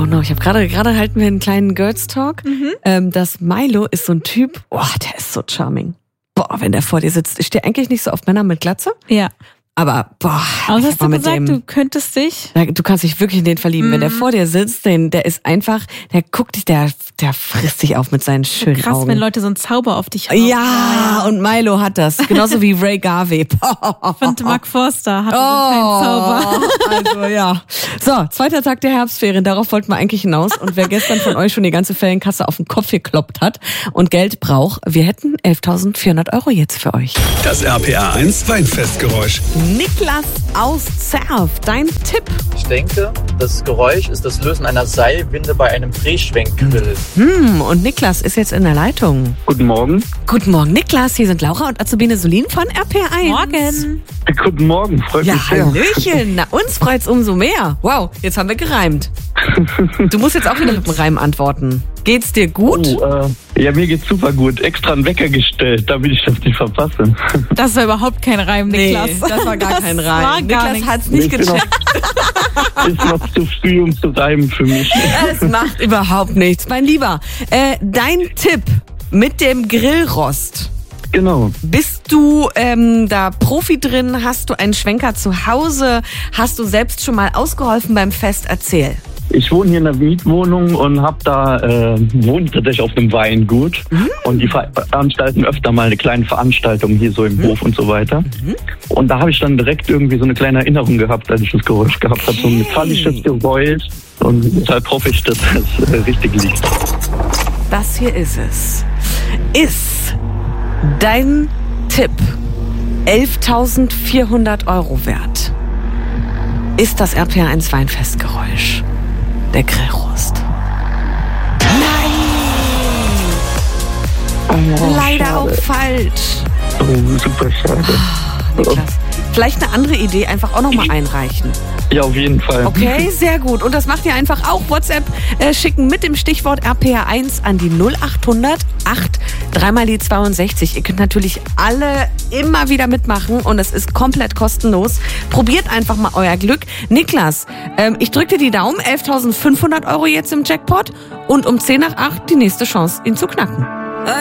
noch. Ich habe gerade halten wir einen kleinen Girls Talk. Das Milo ist so ein Typ, der ist so charming. Wenn der vor dir sitzt. Ich stehe eigentlich nicht so auf Männer mit Glatze. Ja. Aber, Aber hast du gesagt, du könntest dich? Du kannst dich wirklich in den verlieben. Wenn der vor dir sitzt, der ist einfach, der guckt dich, der frisst dich auf mit seinen schönen Krass, Augen. wenn Leute so einen Zauber auf dich haben. Ja, und Milo hat das. Genauso wie Ray Garvey. Und Mark Forster hat so einen Zauber. Also ja. So, 2. Tag der Herbstferien, darauf wollten wir eigentlich hinaus. Und wer gestern von euch schon die ganze Ferienkasse auf den Kopf gekloppt hat und Geld braucht, wir hätten 11.400 € jetzt für euch. Das RPA1 Weinfestgeräusch. Niklas aus Zerf, dein Tipp? Ich denke, das Geräusch ist das Lösen einer Seilwinde bei einem Drehschwenkgrill. Und Niklas ist jetzt in der Leitung. Guten Morgen. Guten Morgen, Niklas. Hier sind Laura und Azubine Solin von RPA1. Morgen. Guten Morgen, freut mich sehr. Hallöchen. Na, uns freut's umso mehr. Wow, jetzt haben wir gereimt. Du musst jetzt auch wieder mit dem Reim antworten. Geht's dir gut? Ja, mir geht's super gut. Extra einen Wecker gestellt, damit ich das nicht verpasse. Das war überhaupt kein Reim, Niklas. Nee, das war gar kein Reim. War gar Niklas hat's nicht gecheckt. Ist noch zu früh, um zu reimen für mich. Es macht überhaupt nichts. Mein Lieber, dein Tipp mit dem Grillrost. Genau. Bist du da Profi drin? Hast du einen Schwenker zu Hause? Hast du selbst schon mal ausgeholfen beim Fest? Erzähl. Ich wohne hier in einer Mietwohnung und wohne tatsächlich auf einem Weingut. Und die veranstalten öfter mal eine kleine Veranstaltung hier so im Hof und so weiter. Und da habe ich dann direkt irgendwie so eine kleine Erinnerung gehabt, als ich das Geräusch gehabt habe. So ein metallisches Geräusch. Und deshalb hoffe ich, dass das richtig liegt. Das hier ist es. Ist dein Tipp 11.400 € wert? Ist das RPA1 Weinfestgeräusch der Grillrost? Nein! Leider schade. auch falsch. Oh, super schade. Niklas, vielleicht eine andere Idee einfach auch nochmal einreichen. Ja, auf jeden Fall. Okay, sehr gut. Und das macht ihr einfach auch. WhatsApp schicken mit dem Stichwort RPA1 an die 0800 8 3 mal die 62. Ihr könnt natürlich alle immer wieder mitmachen und es ist komplett kostenlos. Probiert einfach mal euer Glück. Niklas, ich drücke dir die Daumen. 11.500 € jetzt im Jackpot und um 10 nach 8 die nächste Chance, ihn zu knacken.